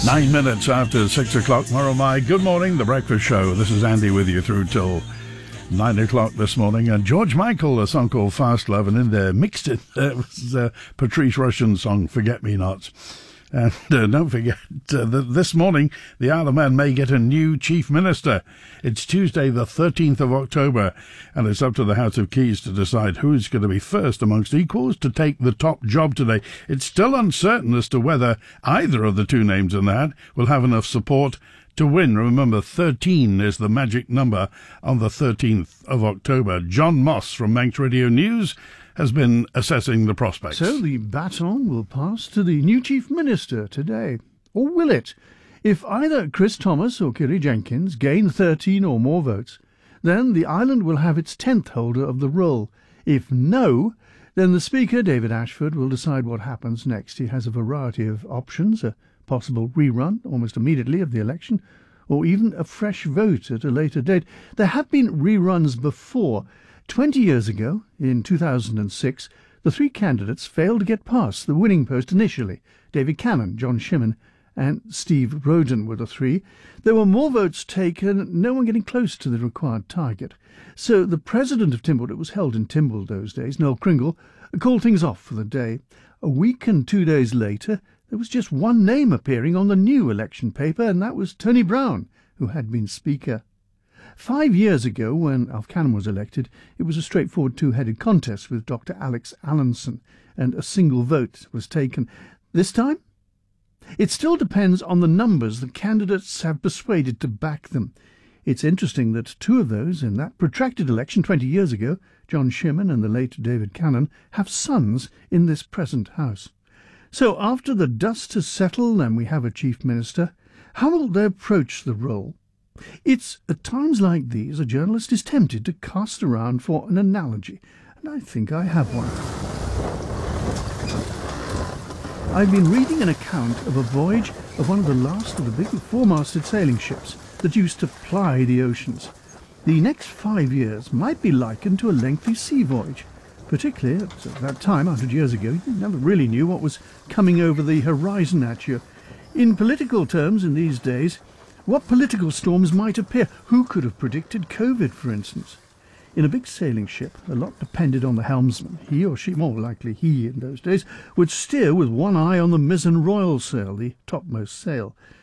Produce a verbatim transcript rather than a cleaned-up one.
Nine minutes after six o'clock, Moromai. Good morning, The Breakfast Show. This is Andy with you through till nine o'clock this morning. And George Michael, a song called Fast Love, and in there mixed it uh, was uh, Patrice Rushen's song, Forget Me Nots. And uh, don't forget, uh, that this morning, the Isle of Man may get a new Chief Minister. It's Tuesday, the thirteenth of October, and it's up to the House of Keys to decide who's going to be first amongst equals to take the top job today. It's still uncertain as to whether either of the two names in the hat will have enough support to win. Remember, thirteen is the magic number on the thirteenth of October. John Moss from Manx Radio News has been assessing the prospects. So the baton will pass to the new Chief Minister today. Or will it? If either Chris Thomas or Kiri Jenkins gain thirteen or more votes, then the island will have its tenth holder of the role. If no, then the Speaker, David Ashford, will decide what happens next. He has a variety of options, a possible rerun almost immediately of the election, or even a fresh vote at a later date. There have been reruns before. Twenty years ago, in two thousand six, the three candidates failed to get past the winning post initially. David Cannon, John Shimmin and Steve Roden were the three. There were more votes taken, no one getting close to the required target. So the president of Timble, it was held in Timble those days, Noel Kringle, called things off for the day. A week and two days later, there was just one name appearing on the new election paper, and that was Tony Brown, who had been Speaker. Five years ago, when Alf Cannon was elected, it was a straightforward two-headed contest with Doctor Alex Allenson, and a single vote was taken. This time? It still depends on the numbers the candidates have persuaded to back them. It's interesting that two of those in that protracted election twenty years ago, John Shimmin and the late David Cannon, have sons in this present House. So after the dust has settled and we have a Chief Minister, how will they approach the role? It's at times like these a journalist is tempted to cast around for an analogy, and I think I have one. I've been reading an account of a voyage of one of the last of the big four-masted sailing ships that used to ply the oceans. The next five years might be likened to a lengthy sea voyage, particularly at that time, a hundred years ago. You never really knew what was coming over the horizon at you. In political terms in these days, what political storms might appear? Who could have predicted COVID, for instance? In a big sailing ship, a lot depended on the helmsman. He or she, more likely he in those days, would steer with one eye on the mizzen royal sail, the topmost sail.